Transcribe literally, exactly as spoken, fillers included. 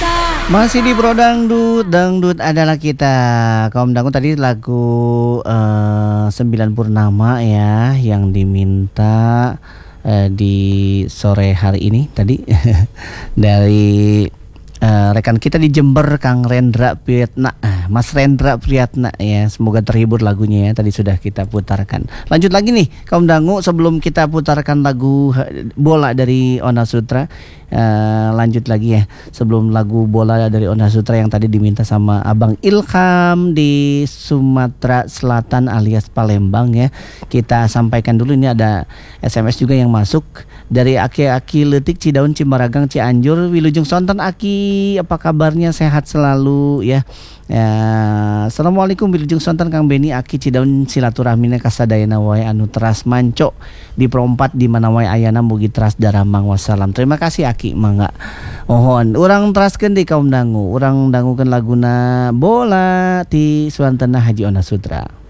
Masih di Pro Dangdut, Dangdut adalah kita. Kaum Dangdut tadi lagu uh, Sembilan Purnama ya yang diminta uh, di sore hari ini tadi dari uh, rekan kita di Jember, Kang Rendra Priyatna, Mas Rendra Priyatna ya. Semoga terhibur lagunya ya. Tadi sudah kita putarkan. Lanjut lagi nih kaum Dangu, sebelum kita putarkan lagu Bola dari Ona Sutra. Uh, lanjut lagi ya, sebelum lagu Bola dari Ona Sutra yang tadi diminta sama Abang Ilham di Sumatera Selatan alias Palembang ya. Kita sampaikan dulu, ini ada S M S juga yang masuk dari Aki-Aki Letik Cidaun Cimaragang Cianjur. Wilujeng Sonten Aki, apa kabarnya, sehat selalu ya. Ya, Assalamualaikum Wilujeng Sonten Kang Beni Aki Cidaun silaturahmina kasadayana wae anu teras manco di perompat di mana wae ayana mugi teras daramang wassalam. Terima kasih Aki, mangga. Mohon urang teraskeun di kaum dangu, urang dangukeun laguna Bola ti Suantena Haji Ona Sutra.